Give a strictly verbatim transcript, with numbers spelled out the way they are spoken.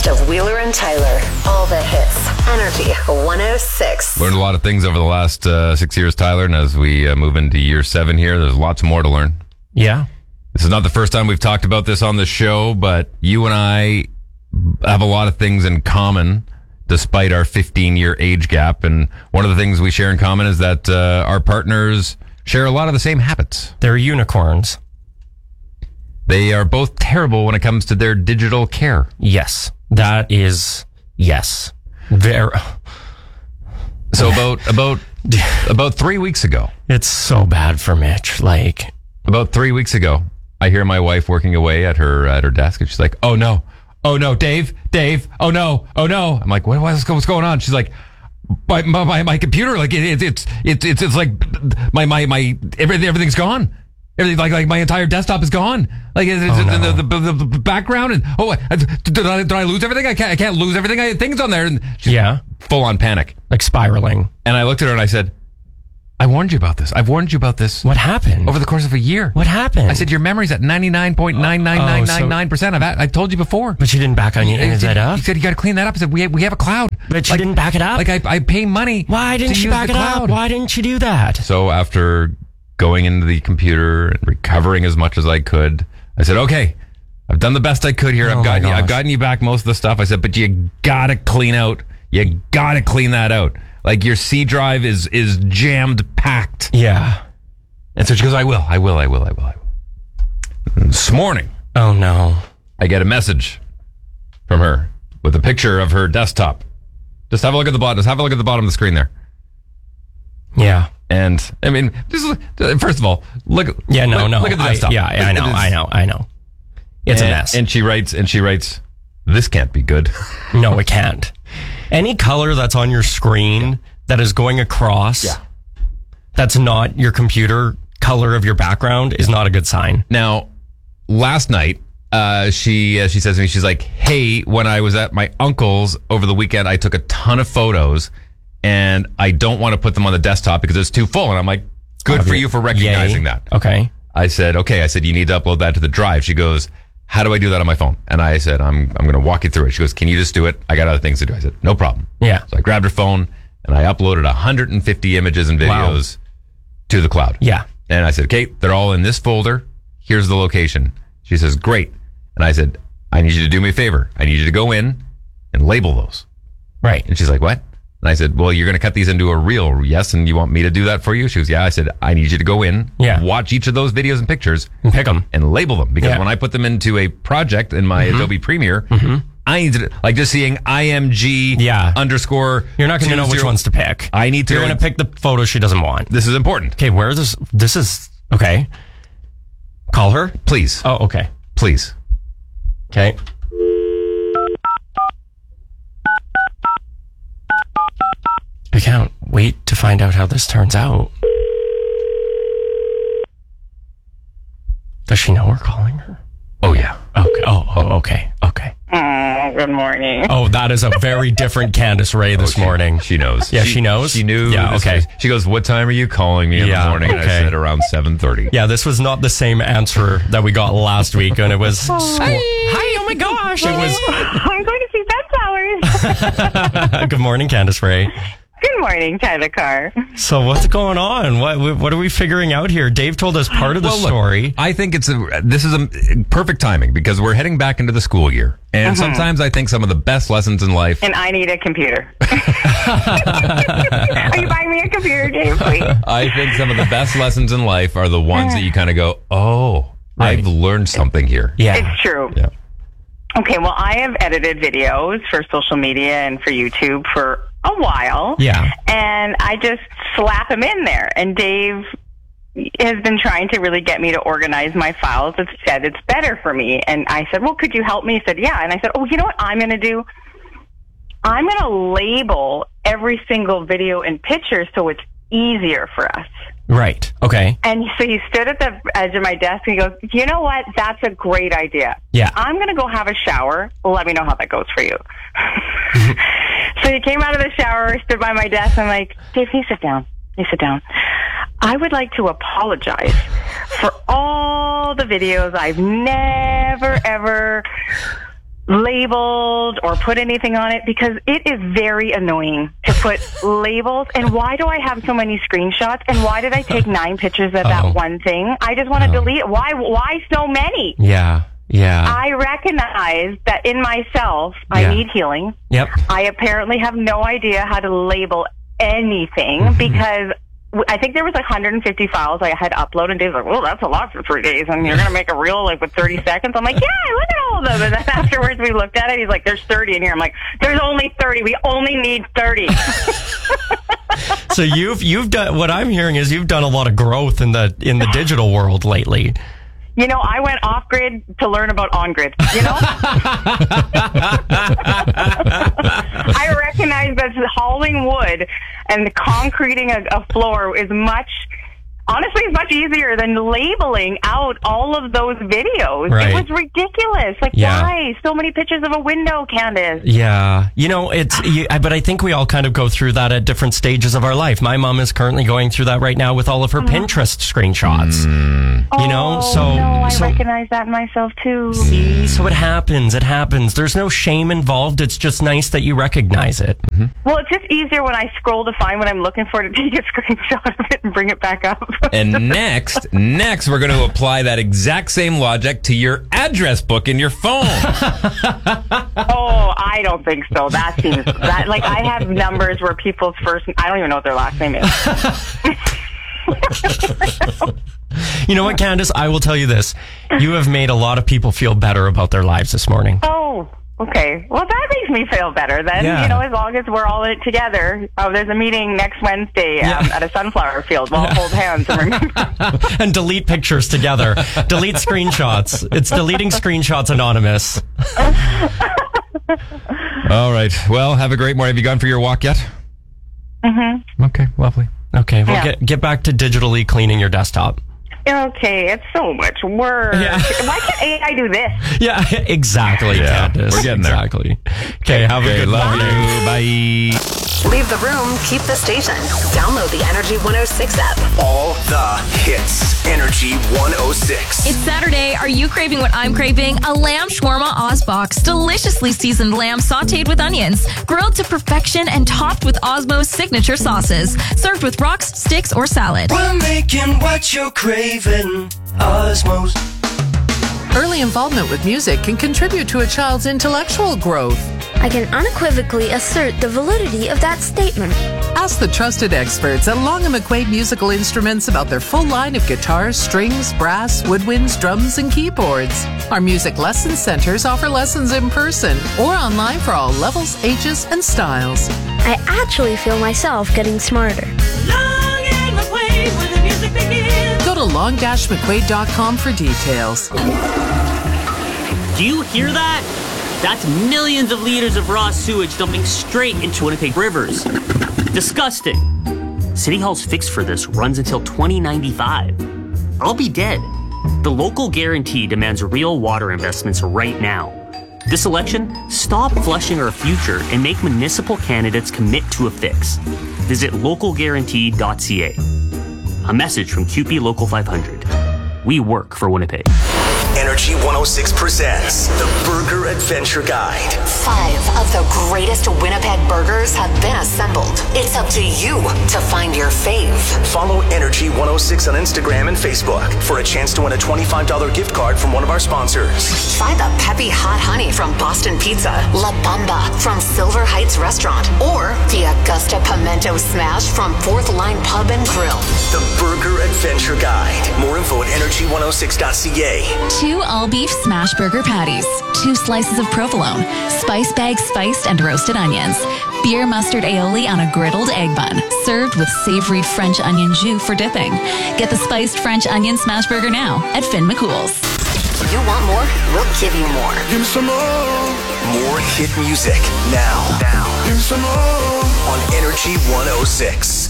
best of Wheeler and Tyler. All the hits. Energy one oh six. Learned a lot of things over the last uh, six years, Tyler, and as we uh, move into year seven here, there's lots more to learn. Yeah. This is not the first time we've talked about this on the show, but you and I have a lot of things in common despite our fifteen-year age gap. And one of the things we share in common is that uh, our partners share a lot of the same habits. They're unicorns. They are both terrible when it comes to their digital care. Yes. That is, yes. Very. So about, about, about three weeks ago. It's so bad for Mitch. Like, About three weeks ago, I hear my wife working away at her at her desk, and she's like, "Oh no, oh no, Dave, Dave, oh no, oh no." I'm like, "What? What's, what's going on?" She's like, "My my my, my computer, like it, it, it's it's it's it's like my my my everything everything's gone. Everything like like my entire desktop is gone. Like it's, Oh, no. the, the, the the background and oh, I, did I did I lose everything? I can't I can't lose everything. I things on there." And she's yeah. full on panic. Like spiraling. And I looked at her and I said, "I warned you about this. I've warned you about this What happened? over the course of a year." What happened? I said, your memory's at ninety-nine point nine nine nine nine nine percent. I've, I've told you before. But you didn't back on any of that up? He said, you got to clean that up. I said, we have, we have a cloud. But you didn't back it up? Like, I, I pay money. Why didn't to you use back the it cloud. up? Why didn't you do that? So after going into the computer and recovering as much as I could, I said, okay, I've done the best I could here. Oh I've gotten my you, I've gosh. gotten you back most of the stuff. I said, but you got to clean out. You got to clean that out. Like, your C drive is, is jammed packed. Yeah. And so she goes, I will, I will, I will, I will, I will. And this morning, Oh, no. I get a message from her with a picture of her desktop. Just have a look at the bottom. Just have a look at the bottom of the screen there. Yeah. And I mean, this is, first of all, look. Yeah, no, look, no. Look at the I- desktop. yeah, I It- know, it is- I know, I know. It's and, a mess. And she writes, and she writes, this can't be good. No, it can't. Any color that's on your screen that is going across, Yeah. that's not your computer color of your background is not a good sign. Now, last night, uh, she uh, she says to me, she's like, hey, when I was at my uncle's over the weekend, I took a ton of photos, and I don't want to put them on the desktop because it's too full. And I'm like, good for you for recognizing Yay. that. Okay. I said, okay. I said, you need to upload that to the drive. She goes, how do I do that on my phone? And I said, I'm I'm going to walk you through it. She goes, can you just do it? I got other things to do. I said, no problem. Yeah. So I grabbed her phone and I uploaded one hundred fifty images and videos to the cloud. Yeah. And I said, okay, they're all in this folder. Here's the location. She says, great. And I said, I need you to do me a favor. I need you to go in and label those. Right. And she's like, what? And I said, well, you're going to cut these into a reel. Yes. And you want me to do that for you? She goes, yeah. I said, I need you to go in, Yeah. watch each of those videos and pictures And pick them. and label them. Because Yeah. when I put them into a project in my Mm-hmm. Adobe Premiere, I need to, like just seeing I M G Yeah. underscore. You're not going to know which two zero ones to pick. I need to. You're going to pick the photo she doesn't want. This is important. Okay, where is this? This is, okay. Call her? Please. Oh, okay. Please. Okay. I can't wait to find out how this turns out. Does she know we're calling her? Oh, yeah. Okay. Oh, oh okay. Okay. Oh, good morning. Oh, that is a very different Candace Ray this Oh, she- morning. She knows. Yeah, she knows? She knew. Yeah, this okay. was- she goes, what time are you calling me in Yeah, the morning? And I okay. said around seven thirty. Yeah, this was not the same answer that we got last week, and it was. Squ- Hi, oh my gosh! It was. I'm going to see sunflowers. Good morning, Candace Ray. Good morning, Tyler Carr. So what's going on? What what are we figuring out here? Dave told us part of the Well, look, story. I think it's a, this is a perfect timing because we're heading back into the school year. And sometimes I think some of the best lessons in life. And I need a computer. Are you buying me a computer, Dave, please? I think some of the best lessons in life are the ones that you kind of go, oh, Right. I've learned something here. Yeah. It's true. Yeah. Okay, well, I have edited videos for social media and for YouTube for a while. Yeah. And I just slap them in there. And Dave has been trying to really get me to organize my files. It's said it's better for me. And I said, well, could you help me? He said, yeah. And I said, oh, you know what I'm going to do? I'm going to label every single video and picture so it's easier for us. Right. Okay. And so he stood at the edge of my desk and he goes, you know what? That's a great idea. Yeah. I'm going to go have a shower. Let me know how that goes for you. So he came out of the shower, stood by my desk. I'm like, Dave, can you sit down? Can you sit down? I would like to apologize for all the videos I've never, ever labeled or put anything on it because it is very annoying to put labels. And why do I have so many screenshots? And why did I take nine pictures of Oh. that one thing? I just want to Oh. delete it. Why? Why so many? Yeah. Yeah. I recognize that in myself, Yeah. I need healing. Yep. I apparently have no idea how to label anything Mm-hmm. because w- I think there was like one hundred fifty files I had uploaded, and Dave's like, well, that's a lot for three days, and you're going to make a reel like with thirty seconds. I'm like, yeah, look at all of them. And then afterwards we looked at it, he's like, there's thirty in here. I'm like, there's only thirty. We only need thirty. So you've you've done what I'm hearing is you've done a lot of growth in the in the digital world lately. You know, I went off grid to learn about on grid. You know, I recognize that hauling wood and concreting a, a floor is much, honestly, it's much easier than labeling out all of those videos. Right. It was ridiculous. Like, Yeah. why so many pictures of a window, Candace? Yeah, you know it's. You, I- but I think we all kind of go through that at different stages of our life. My mom is currently going through that right now with all of her Pinterest screenshots. You know, oh, so no, I so recognize that in myself too. see, so it happens. It happens. There's no shame involved. It's just nice that you recognize it. Well, it's just easier when I scroll to find what I'm looking for to take a screenshot of it and bring it back up. And next, next, we're going to apply that exact same logic to your address book in your phone. Oh, I don't think so. That seems that like I have numbers where people's first I don't even know what their last name is. You know what, Candace? I will tell you this. You have made a lot of people feel better about their lives this morning. Oh, okay. Well, that makes me feel better then. Yeah. You know, as long as we're all in it together. Oh, there's a meeting next Wednesday um, at a sunflower field. We'll hold hands and remember. And delete pictures together. Delete screenshots. It's deleting screenshots anonymous. All right. Well, have a great morning. Have you gone for your walk yet? Mm-hmm. Okay, lovely. Okay, well, Yeah. get get back to digitally cleaning your desktop. Okay, it's so much work. Yeah. Why can't A I do this? Yeah, exactly, Yeah, Candace. we're getting there. Exactly. Okay, have a Okay, good love morning. you. Bye. Leave the room, keep the station. Download the Energy one oh six app. All the hits. Energy one oh six. It's Saturday. Are you craving what I'm craving? A lamb shawarma Oz box. Deliciously seasoned lamb sauteed with onions. Grilled to perfection and topped with Osmo's signature sauces. Served with rocks, sticks, or salad. We're making what you're craving. Osmos. Early involvement with music can contribute to a child's intellectual growth. I can unequivocally assert the validity of that statement. Ask the trusted experts at Long and McQuaid Musical Instruments about their full line of guitars, strings, brass, woodwinds, drums, and keyboards. Our music lesson centers offer lessons in person or online for all levels, ages, and styles. I actually feel myself getting smarter. Go to long dash mcquaid dot com for details. Do you hear that? That's millions of liters of raw sewage dumping straight into Winnipeg rivers. Disgusting. City Hall's fix for this runs until twenty ninety-five. I'll be dead. The local guarantee demands real water investments right now. This election, stop flushing our future and make municipal candidates commit to a fix. Visit local guarantee dot c a. A message from Q P Local five hundred. We work for Winnipeg. Energy one oh six presents the Burger Adventure Guide. Five of the greatest Winnipeg burgers have been assembled. It's up to you to find your fave. Follow Energy one oh six on Instagram and Facebook for a chance to win a twenty-five dollars gift card from one of our sponsors. Try the peppy hot honey from Boston Pizza, La Bamba from Silver Heights Restaurant, or the Augusta Pimento Smash from Fourth Line Pub and Grill. The Burger Adventure Guide. More info at energy one oh six dot c a. Two all-beef smash burger patties, two slices of provolone, spice bag spiced and roasted onions, beer mustard aioli on a griddled egg bun, served with savory French onion jus for dipping. Get the spiced French onion smash burger now at Finn McCool's. You want more? We'll give you more. Give me some more. More hit music now. Now. Give me some more. On Energy one oh six.